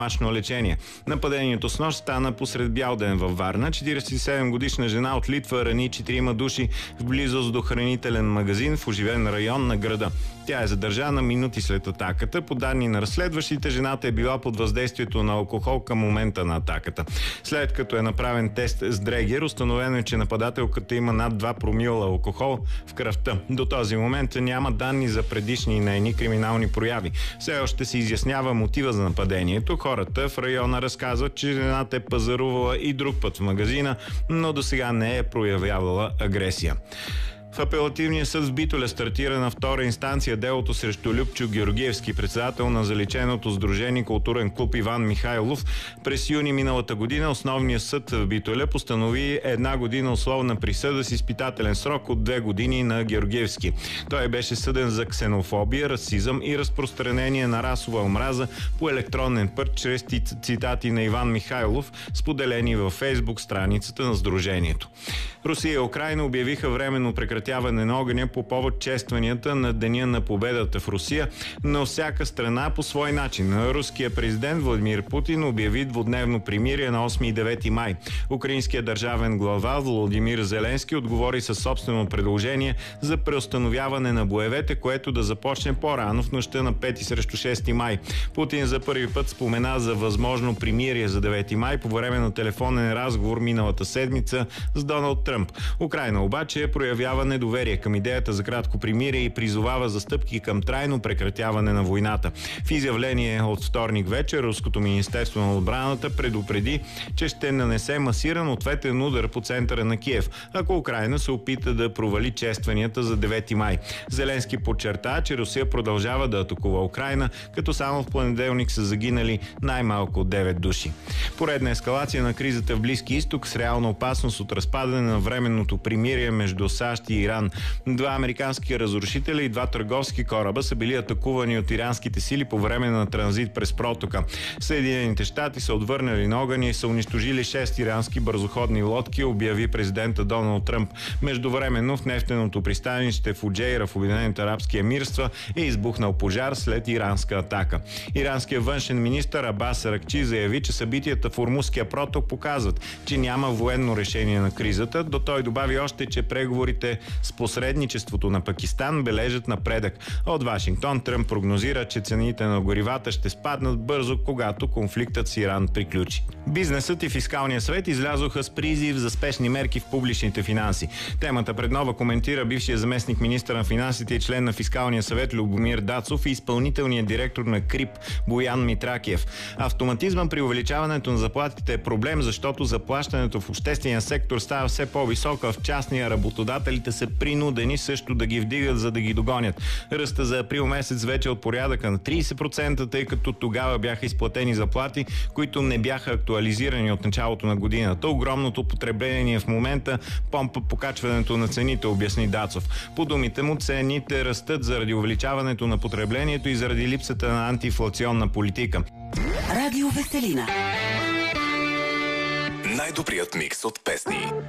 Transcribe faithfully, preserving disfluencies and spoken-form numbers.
домашно лечение. Нападението с нощ стана посред бял ден във Варна. четиридесет и седем годишна жена от Литва рани четирима души в близост до хранителен магазин в оживен район на града. Тя е задържана минути след атаката. По данни на разследващите, жената е била под въздействието на алкохол към момента на атаката. След като е направен тест с Дрегер, установено е, че нападателката има над два промила алкохол в кръвта. До този момент няма данни за предишни и нейни криминални прояви. Все още се изяснява мотива за нападението. Хората в района разказват, че жената е пазарувала и друг път в магазина, но до сега не е проявявала агресия. В апелативния съд в Битоля стартира на втора инстанция делото срещу Любчо Георгиевски, председател на заличеното сдружение културен клуб Иван Михайлов. През юни миналата година основният съд в Битоля постанови една година условна присъда с изпитателен срок от две години на Георгиевски. Той беше съден за ксенофобия, расизъм и разпространение на расова омраза по електронен път чрез цитати на Иван Михайлов, споделени във Фейсбук страницата на сдружението. Русия и Украйна обявиха временно прекратяване на огъня по повод честванията на Деня на победата в Русия, но всяка страна по свой начин. Руският президент Владимир Путин обяви двудневно примирие на осми и девети май. Украинският държавен глава Володимир Зеленски отговори със собствено предложение за преустановяване на боевете, което да започне по-рано в нощта на пети срещу шести май. Путин за първи път спомена за възможно примирие за девети май по време на телефонен разговор миналата седмица с Доналд Тръмп. Украйна обаче проявява недоверие към идеята за кратко примирие и призовава за стъпки към трайно прекратяване на войната. В изявление от вторник вечер Руското министерство на отбраната предупреди, че ще нанесе масиран ответен удар по центъра на Киев, ако Украйна се опита да провали честванията за девети май. Зеленски подчерта, че Русия продължава да атакува Украйна, като само в понеделник са загинали най-малко девет души. Поредна ескалация на кризата в Близки изток с реална опасност от разпадане на временното примирие между САЩ и Иран. Два американски разрушители и два търговски кораба са били атакувани от иранските сили по време на транзит през протока. Съединените щати са отвърнали на огъня и са унищожили шест ирански бързоходни лодки, обяви президента Доналд Тръмп. Междувременно в нефтеното пристанище в Уджейра в Обединените арабски емирства е избухнал пожар след иранска атака. Иранският външен министър Абас Аракчи заяви, че събитията в Ормузския проток показват, че няма военно решение на кризата. До той добави още, че преговорите с посредничеството на Пакистан бележат напредък. От Вашингтон Тръмп прогнозира, че цените на горивата ще спаднат бързо, когато конфликтът с Иран приключи. Бизнесът и фискалния съвет излязоха с призив за спешни мерки в публичните финанси. Темата пред Нова коментира бившия заместник министър на финансите и член на фискалния съвет Любомир Дацов и изпълнителният директор на КРИП Боян Митракиев. Автоматизмът при увеличаването на заплатите е проблем, защото заплащането в обществения сектор става все по-висока, в частния работодателите са принудени също да ги вдигат, за да ги догонят. Ръста за април месец вече от порядъка на трийсет процента, тъй като тогава бяха изплатени заплати, които не бяха актуализирани от началото на годината. Огромното потребление в момента помпа покачването на цените, обясни Дацов. По думите му, цените растат заради увеличаването на потреблението и заради липсата на антиинфлационна политика. Радио Веселина. Най-добрият микс от песни.